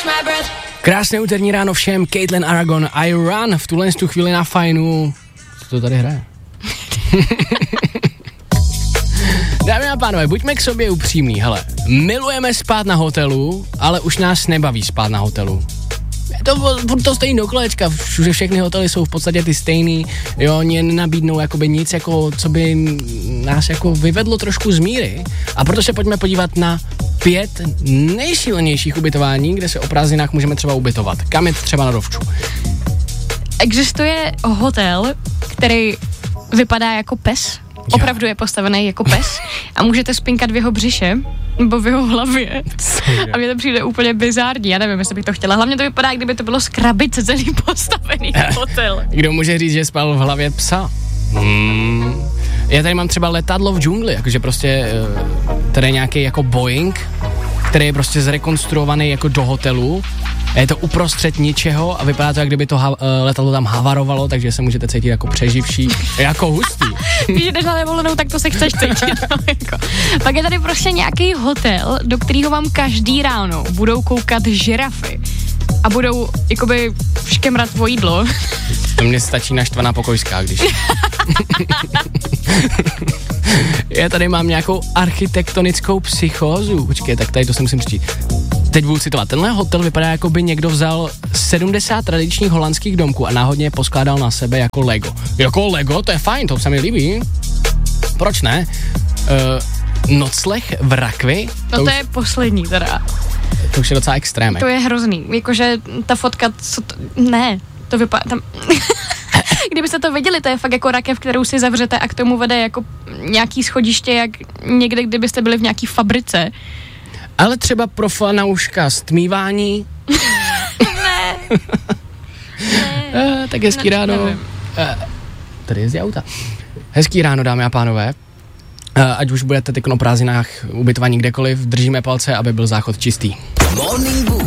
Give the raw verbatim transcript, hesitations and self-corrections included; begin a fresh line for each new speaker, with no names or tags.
Krásné úterní ráno všem, Caitlin Aragon, I Run, v tuhle tu chvíli na fajnu. Co to tady hraje? Dámy a pánové, buďme k sobě upřímní, hele, milujeme spát na hotelu, ale už nás nebaví spát na hotelu. To, to stejný do kolečka, všude všechny hotely jsou v podstatě ty stejný, jo, oni nenabídnou jakoby nic, jako, co by nás jako vyvedlo trošku z míry. A proto se pojďme podívat na pět nejšílenějších ubytování, kde se o prázdninách můžeme třeba ubytovat. Kam je třeba na Dovču?
Existuje hotel, který vypadá jako pes. Opravdu je postavený jako pes a můžete spinkat v jeho břiše nebo v jeho hlavě. A mně to přijde úplně bizární, já nevím, jestli bych to chtěla. Hlavně to vypadá, kdyby to bylo z krabice celý postavený hotel.
Kdo může říct, že spal v hlavě psa? Hmm. Já tady mám třeba letadlo v džungli, jakože prostě tady je nějaký jako Boeing, který je prostě zrekonstruovaný jako do hotelu. Je to uprostřed ničeho a vypadá to, jak kdyby to ha- letadlo tam havarovalo, takže se můžete cítit jako přeživší. Jako hustý.
Když jdeš na nevolenou, tak to se chceš cítit. No, jako. Pak je tady prostě nějaký hotel, do kterého vám každý ráno budou koukat žirafy a budou jakoby škemrat o jídlo.
To mně stačí naštvaná pokojská, když... Já tady mám nějakou architektonickou psychózu. Počkej, tak tady to si musím přečíst. Teď budu citovat. Tenhle hotel vypadá, jako by někdo vzal sedmdesát tradičních holandských domků a náhodně je poskládal na sebe jako Lego. Jako Lego? To je fajn, to se mi líbí. Proč ne? Uh, nocleh v rakvi?
No to, to už, je poslední teda.
To už je docela extrém.
To je hrozný. Jakože ta fotka, co to... Ne, to vypadá tam... Kdybyste to viděli, to je fakt jako rakev, kterou si zavřete a k tomu vede jako nějaký schodiště, jak někde, kdybyste byli v nějaký fabrice.
Ale třeba pro fanouška stmívání.
Ne.
ne. Tak hezký ne, ráno. Uh, tady jezdí auta. Hezký ráno, dámy a pánové. Uh, ať už budete teď o prázdninách ubytovaní kdekoliv, držíme palce, aby byl záchod čistý.
Morning